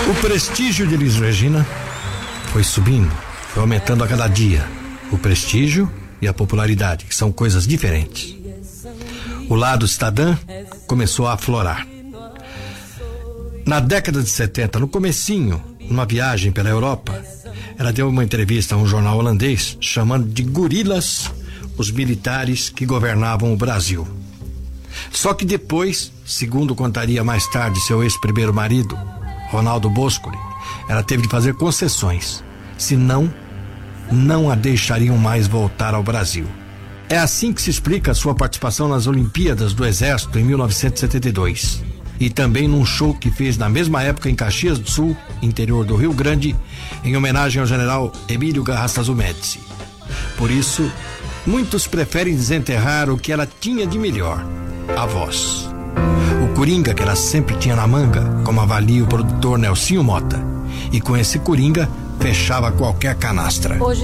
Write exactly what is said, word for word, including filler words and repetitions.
O prestígio de Elis Regina foi subindo, foi aumentando a cada dia. O prestígio e a popularidade, que são coisas diferentes. O lado cidadã começou a aflorar. Na década de setenta, no comecinho, numa viagem pela Europa, ela deu uma entrevista a um jornal holandês chamando de gorilas os militares que governavam o Brasil. Só que depois, segundo contaria mais tarde seu ex-primeiro marido, Ronaldo Boscoli, ela teve de fazer concessões, senão não a deixariam mais voltar ao Brasil. É assim que se explica a sua participação nas Olimpíadas do Exército em mil novecentos e setenta e dois. E também num show que fez na mesma época em Caxias do Sul, interior do Rio Grande, em homenagem ao general Emílio Garrastazu Médici. Por isso, muitos preferem desenterrar o que ela tinha de melhor, a voz. O coringa que ela sempre tinha na manga, como avalia o produtor Nelsinho Mota. E com esse coringa, fechava qualquer canastra. Hoje